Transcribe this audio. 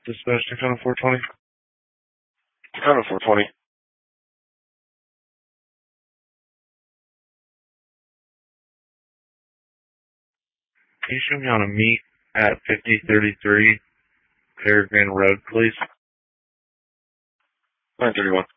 Dispatch Tacoma 420. Tacoma 420. Can you show me on a meet at 5033 Peregrine Road, please? 931.